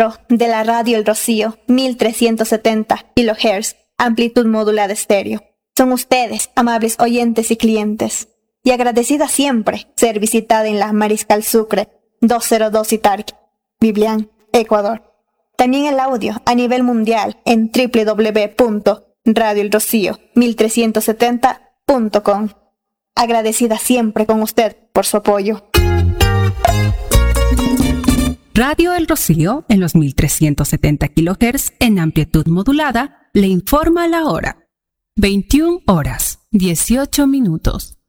de la radio El Rocío, 1370 kHz, amplitud modulada estéreo. Son ustedes, amables oyentes y clientes, y agradecida siempre ser visitada en la Mariscal Sucre, 202 Itarqui, Biblián, Ecuador. También el audio a nivel mundial en www.radioelrocío1370.com. Agradecida siempre con usted por su apoyo. Radio El Rocío, en los 1370 kHz en amplitud modulada, le informa la hora. 21 horas, 18 minutos.